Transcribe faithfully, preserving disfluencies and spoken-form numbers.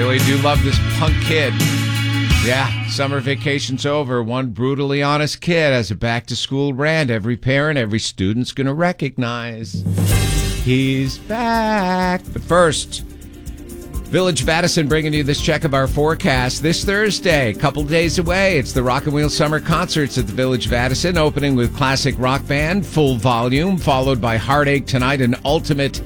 really do love this punk kid. Yeah, summer vacation's over. One brutally honest kid has a back-to-school rant every parent, every student's going to recognize. He's back. But first, Village Madison bringing you this check of our forecast. This Thursday, a couple days away, it's the Rock and Wheel Summer Concerts at the Village Madison, opening with classic rock band Full Volume, followed by Heartache Tonight, an ultimate